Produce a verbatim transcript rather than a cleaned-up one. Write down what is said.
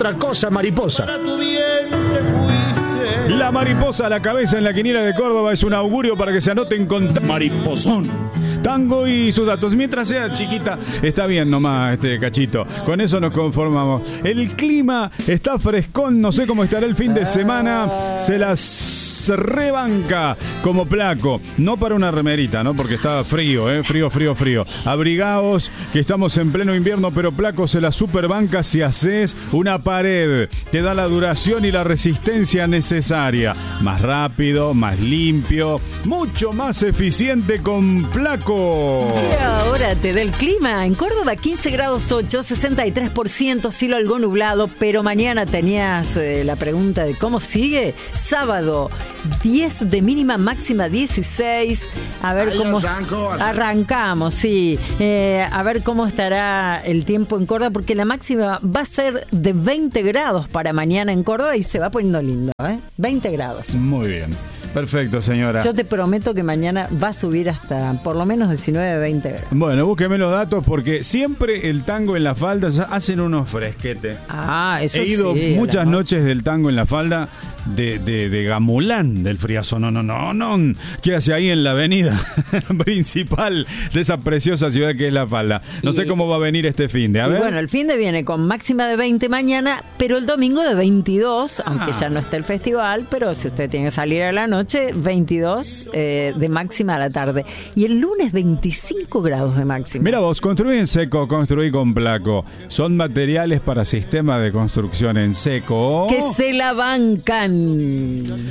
otra cosa, mariposa. Para tu bien te fuiste. La mariposa a la cabeza en la quiniela de Córdoba es un augurio para que se anoten con Mariposón. tango y sus datos. Mientras sea chiquita, está bien nomás este cachito. Con eso nos conformamos. El clima está frescón, no sé cómo estará el fin de semana. Se las rebanca como Placo. No para una remerita, ¿no? Porque está frío, ¿eh? Frío, frío, frío. Abrigaos, que estamos en pleno invierno, pero Placo se la superbanca si haces una pared. Te da la duración y la resistencia necesaria. Más rápido, más limpio, mucho más eficiente con Placo. Y ahora te da el clima. En Córdoba quince grados ocho, sesenta y tres por ciento, cielo algo nublado, pero mañana tenías eh, la pregunta de cómo sigue. Sábado, diez de mínima, máxima dieciséis. A ver Ahí cómo arranco, arranco. arrancamos, sí. Eh, a ver cómo estará el tiempo en Córdoba, porque la máxima va a ser de veinte grados para mañana en Córdoba y se va poniendo lindo, ¿eh? veinte grados. Muy bien. Perfecto, señora. Yo te prometo que mañana va a subir hasta por lo menos diecinueve, veinte grados. Bueno, búsqueme los datos porque siempre el tango en la falda ya hacen unos fresquetes. Ah, eso He ido sí, muchas la noches del tango en la falda de, de, de Gamulán del Friazo. No, no, no, no. ¿Qué hace ahí en la avenida principal de esa preciosa ciudad que es La Falda? No Y- sé cómo va a venir este fin de. A Y ver. bueno, el fin de viene con máxima de veinte mañana, pero el domingo de veintidós, aunque Ah. ya no está el festival, pero si usted tiene que salir a la noche, veintidós eh, de máxima a la tarde. Y el lunes veinticinco grados de máxima. Mira vos, construí en seco, construí con Placo. Son materiales para sistemas de construcción en seco. Que se la bancan.